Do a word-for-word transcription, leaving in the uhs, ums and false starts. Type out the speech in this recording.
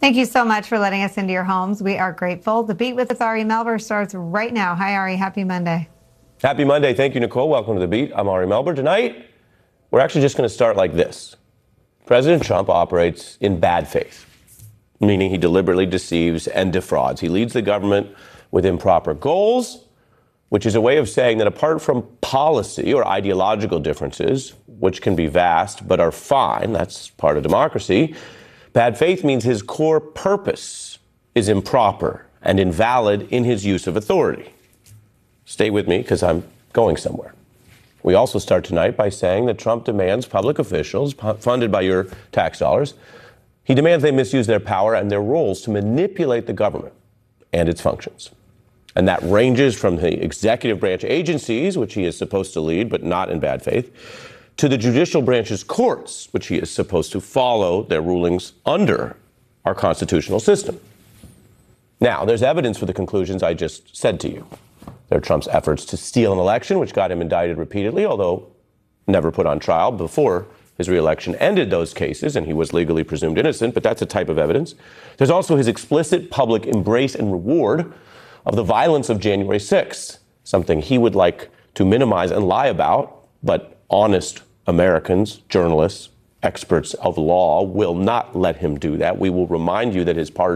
Thank you so much for letting us into your homes. We are grateful. The Beat with Ari Melber starts right now. Hi, Ari. Happy Monday. Happy Monday. Thank you, Nicole. Welcome to The Beat. I'm Ari Melber. Tonight, we're actually just going to start like this. President Trump operates in bad faith, meaning he deliberately deceives and defrauds. He leads the government with improper goals, which is a way of saying that apart from policy or ideological differences, which can be vast but are fine, that's part of democracy, bad faith means his core purpose is improper and invalid in his use of authority. Stay with me because I'm going somewhere. We also start tonight by saying that Trump demands public officials funded by your tax dollars, he demands they misuse their power and their roles to manipulate the government and its functions. And that ranges from the executive branch agencies, which he is supposed to lead, but not in bad faith, to the judicial branch's courts, which he is supposed to follow their rulings under our constitutional system. Now, there's evidence for the conclusions I just said to you. There are Trump's efforts to steal an election, which got him indicted repeatedly, although never put on trial before his reelection ended those cases, and he was legally presumed innocent, but that's a type of evidence. There's also his explicit public embrace and reward of the violence of January sixth, something he would like to minimize and lie about, but honest Americans, journalists, experts of law will not let him do that. We will remind you that his party